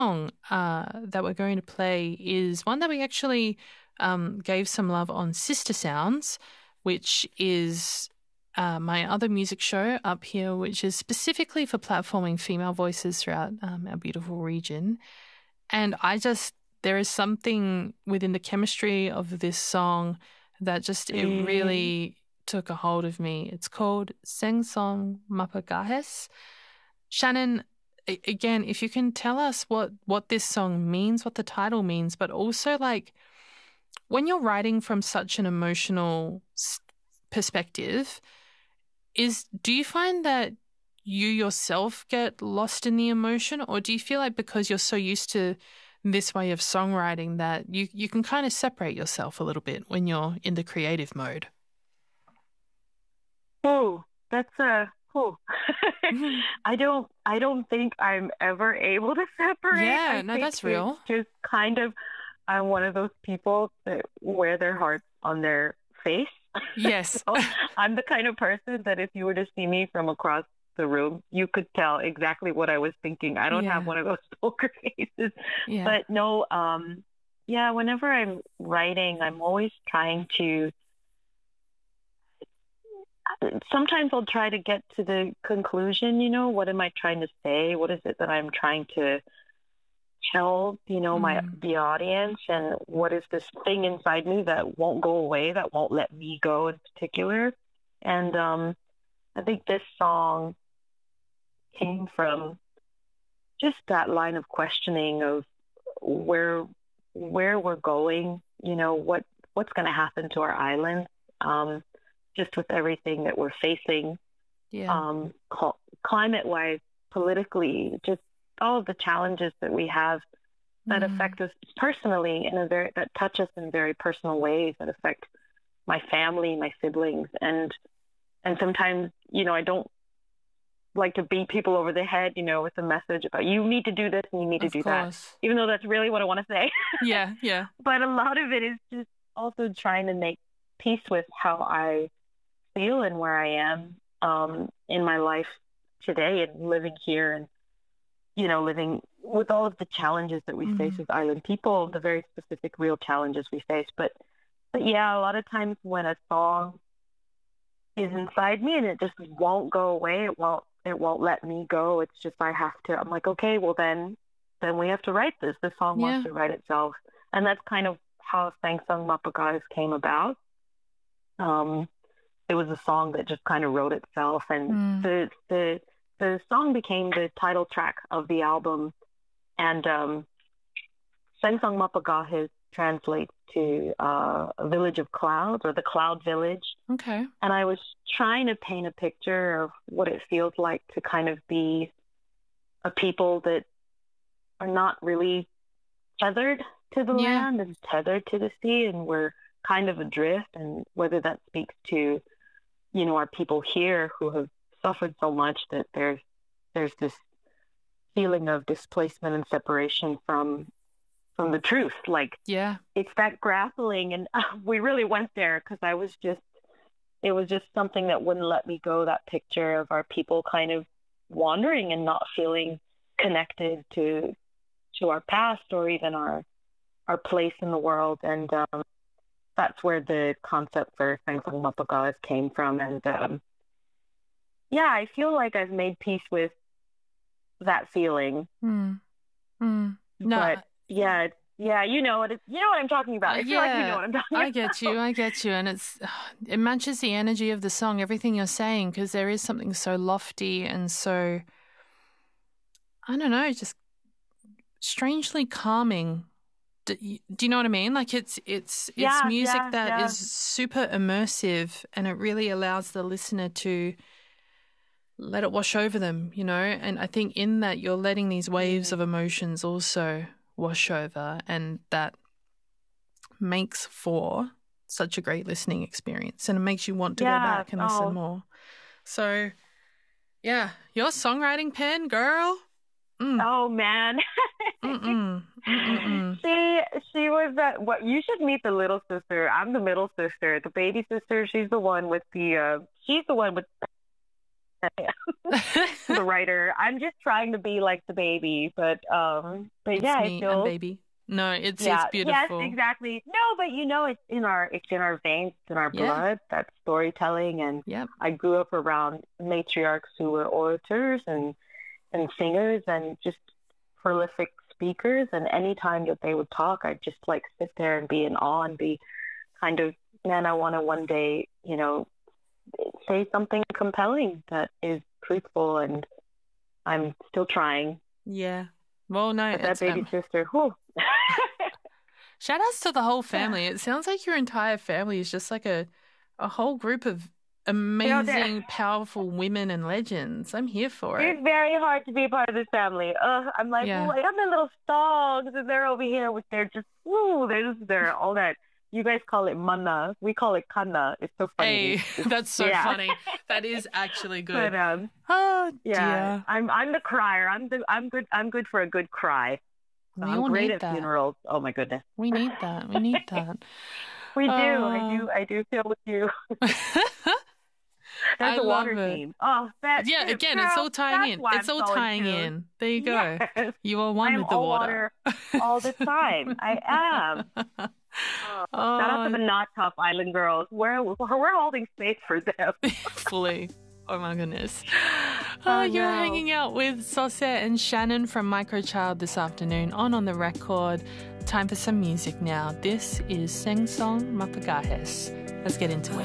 song that we're going to play is one that we actually gave some love on Sister Sounds, which is my other music show up here, which is specifically for platforming female voices throughout our beautiful region. And there is something within the chemistry of this song that it really took a hold of me. It's called Seng Song Mapagahes. Shannon, again, if you can tell us what this song means, what the title means, but also like when you're writing from such an emotional perspective, do you find that you yourself get lost in the emotion, or do you feel like because you're so used to this way of songwriting that you can kind of separate yourself a little bit when you're in the creative mode? Oh, that's oh. I don't think I'm ever able to separate. Yeah, no, that's real. Just kind of, I'm one of those people that wear their hearts on their face. Yes. So I'm the kind of person that if you were to see me from across the room, you could tell exactly what I was thinking. I don't have one of those poker faces. Yeah. But no, whenever I'm writing, I'm always trying to, sometimes I'll try to get to the conclusion, what am I trying to say? What is it that I'm trying to tell, the audience, and what is this thing inside me that won't go away, that won't let me go in particular. And I think this song came from just that line of questioning of where we're going, what's going to happen to our island, just with everything that we're facing, climate-wise, politically, just all of the challenges that we have that affect us personally that touch us in very personal ways, that affect my family, my siblings, and sometimes, I don't like to beat people over the head, with a message about you need to do this and you need to do that, even though that's really what I want to say. Yeah. But a lot of it is just also trying to make peace with how I feel and where I am in my life today, and living here, and living with all of the challenges that we face as island people, the very specific real challenges we face. But yeah, a lot of times when a song is inside me and it just won't go away, it won't let me go. It's just I'm like, okay, well then we have to write this. This song wants to write itself. And that's kind of how Sang Sung Mapagahes came about. It was a song that just kind of wrote itself, and the song became the title track of the album. And Sang Sung Mapagahes translates to a village of clouds, or the cloud village. Okay. And I was trying to paint a picture of what it feels like to kind of be a people that are not really tethered to the land and tethered to the sea, and we're kind of adrift. And whether that speaks to, our people here who have suffered so much that there's this feeling of displacement and separation from the truth. Like, it's that grappling, and we really went there because it was just something that wouldn't let me go, that picture of our people kind of wandering and not feeling connected to our past, or even our place in the world. And that's where the concept for Sang Sung Mapagahes came from. And I feel like I've made peace with that feeling. No. But yeah, you know what I'm talking about. I feel like you know what I'm talking about. I get you. And it matches the energy of the song, everything you're saying, because there is something so lofty and so, I don't know, just strangely calming. Do you know what I mean? Like it's music that is super immersive, and it really allows the listener to let it wash over them, and I think in that you're letting these waves of emotions also wash over, and that makes for such a great listening experience, and it makes you want to go back and listen more. So your songwriting pen, girl. Oh man. She was that. What, you should meet the little sister. I'm the middle sister. The baby sister, she's the one with the writer. I'm just trying to be like the baby, but It's yeah, me I feel and baby. No, it's yes, beautiful. exactly. No, but it's in our veins, it's in our blood. That storytelling, and I grew up around matriarchs who were orators and singers and just prolific speakers. And anytime that they would talk, I'd just like sit there and be in awe and be kind of, man, I want to one day, say something compelling that is truthful, and I'm still trying. Yeah. Well, no, but that baby sister, whew. Shout outs to the whole family. It sounds like your entire family is just like a whole group of amazing, powerful women and legends. I'm here for it. It's very hard to be part of this family. I'm like, well, I got my little dogs, and they're over here with their just, they're all that. You guys call it mana. We call it kana. It's so funny. Hey, that's so funny. That is actually good. But, oh dear. Yeah, I'm the crier. I'm good for a good cry. We I'm all great need at that. funerals. Oh my goodness. We need that. We need that. We do. I do feel with you. There's a water theme. Oh, that. Yeah, again, it's all tying in. It's all tying in. There you go. Yes. You are one with the water. All the time. I am. Shout out to the Not Top Island girls. We're holding space for them. Fully. Oh my goodness. You're hanging out with Sauce and Shannon from Microchild this afternoon on the record. Time for some music now. This is Sing Song Mapagahes. Let's get into it.